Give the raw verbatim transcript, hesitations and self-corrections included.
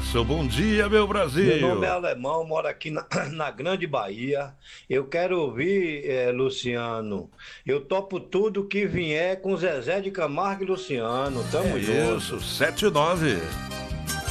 abraço, bom dia, meu Meu nome é Brasil. Alemão, moro aqui na, na Grande Bahia. Eu quero ouvir, eh, Luciano. Eu topo tudo que vier com Zezé de Camargo e Luciano. É Tamo isso, junto. sete e nove.